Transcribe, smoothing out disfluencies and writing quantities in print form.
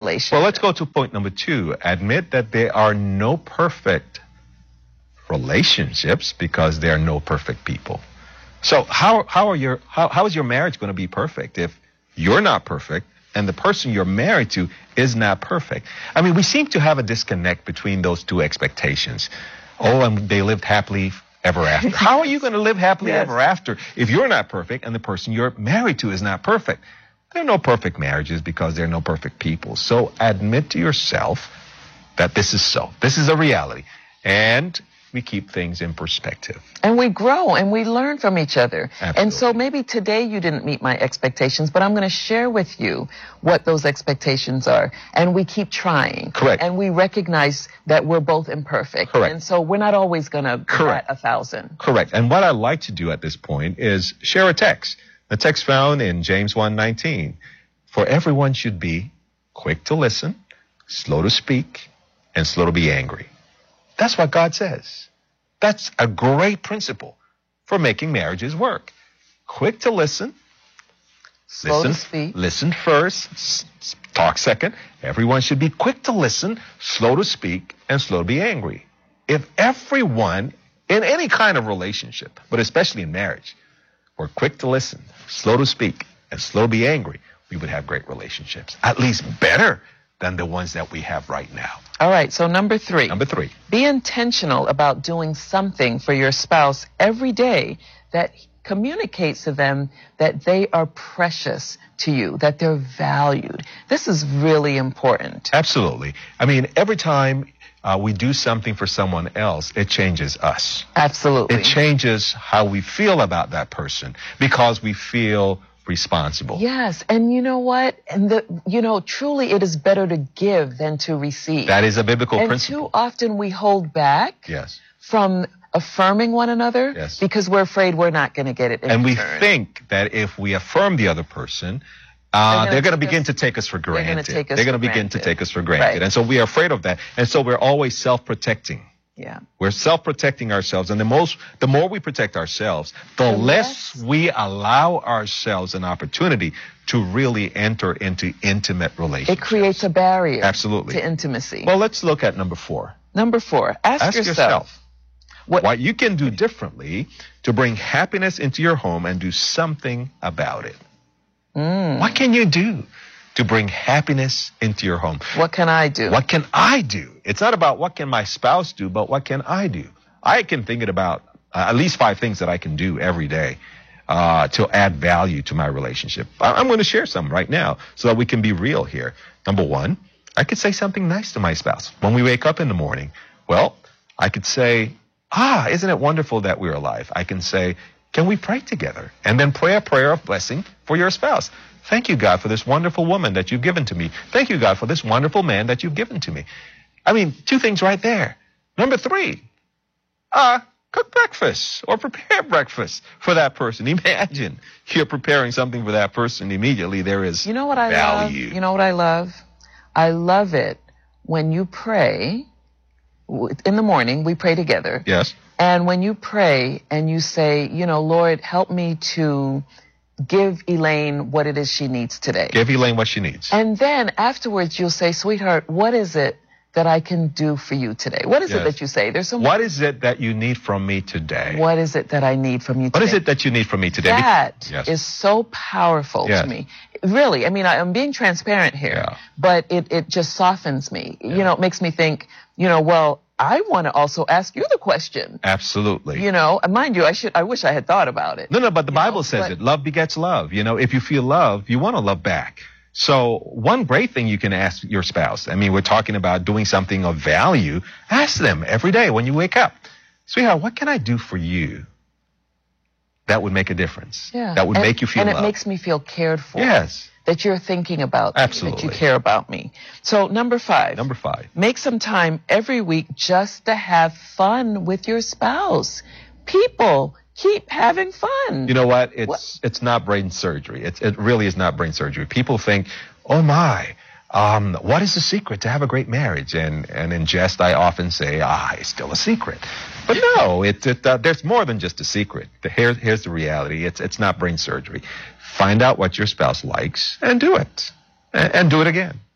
relationship. Well, let's go to point number 2. Admit that there are no perfect relationships because there are no perfect people. So how is your marriage going to be perfect if you're not perfect and the person you're married to is not perfect? I mean, we seem to have a disconnect between those two expectations. Oh, and they lived happily ever after. How are you going to live happily ever after if you're not perfect and the person you're married to is not perfect? There are no perfect marriages because there are no perfect people. So admit to yourself that this is so. This is a reality. And we keep things in perspective. And we grow and we learn from each other. Absolutely. And so maybe today you didn't meet my expectations, but I'm going to share with you what those expectations are. And we keep trying. Correct. And we recognize that we're both imperfect. Correct. And so we're not always going to bat 1,000. Correct. And what I like to do at this point is share a text. The text found in James 1:19. For everyone should be quick to listen, slow to speak, and slow to be angry. That's what God says. That's a great principle for making marriages work. Quick to listen. Slow to speak. Listen first, talk second. Everyone should be quick to listen, slow to speak, and slow to be angry. If everyone in any kind of relationship, but especially in marriage, were quick to listen, slow to speak, and slow to be angry, we would have great relationships. At least better than the ones that we have right now. All right, so number 3. Number 3. Be intentional about doing something for your spouse every day that communicates to them that they are precious to you, that they're valued. This is really important. Absolutely. I mean, every time we do something for someone else, it changes us. Absolutely. It changes how we feel about that person because we feel responsible. Yes, and you know what? And truly it is better to give than to receive. That is a biblical and principle. Too often we hold back from affirming one another because we're afraid we're not going to get it in and return. We think that if we affirm the other person, they're going to begin to take us for granted. They're going to begin to take us for granted. Right. And so we are afraid of that. And so we're always self-protecting. Yeah. We're self-protecting ourselves. And the more we protect ourselves, the less we allow ourselves an opportunity to really enter into intimate relationships. It creates a barrier. Absolutely. To intimacy. Well, let's look at number 4. Number 4, ask yourself what you can do differently to bring happiness into your home and do something about it. What can you do to bring happiness into your home? What can I do? What can I do? It's not about what can my spouse do, but what can I do? I can think about at least 5 things that I can do every day to add value to my relationship. I'm going to share some right now so that we can be real here. Number 1, I could say something nice to my spouse. When we wake up in the morning, well, I could say, isn't it wonderful that we're alive? I can say, can we pray together? And then pray a prayer of blessing for your spouse. Thank you, God, for this wonderful woman that you've given to me. Thank you, God, for this wonderful man that you've given to me. I mean, 2 things right there. Number 3, cook breakfast or prepare breakfast for that person. Imagine you're preparing something for that person. Immediately there is You know what I love? You know what I love? I love it when you pray. In the morning, we pray together. Yes. And when you pray and you say, Lord, help me to give Elaine what it is she needs today. Give Elaine what she needs. And then afterwards you'll say, sweetheart, what is it that I can do for you today? What is it that you say? There's so much. What is it that you need from me today? What is it that I need from you today? What is it that you need from me today? That is so powerful to me. Really, I mean, I'm being transparent here, but it just softens me. It makes me think, well, I want to also ask you the question. Absolutely. Mind you, I wish I had thought about it. No, but the Bible says it. Love begets love. If you feel love, you want to love back. So one great thing you can ask your spouse, I mean, we're talking about doing something of value. Ask them every day when you wake up, sweetheart, what can I do for you that would make a difference? Yeah. That would make you feel loved. And it makes me feel cared for. Yes. That you're thinking about me, that you care about me. So number 5. Number 5. Make some time every week just to have fun with your spouse. People, keep having fun. You know what? It's not brain surgery. It really is not brain surgery. People think, oh my, what is the secret to have a great marriage? And in jest, I often say, it's still a secret. But no, there's more than just a secret. Here's the reality. It's not brain surgery. Find out what your spouse likes and do it. And do it again.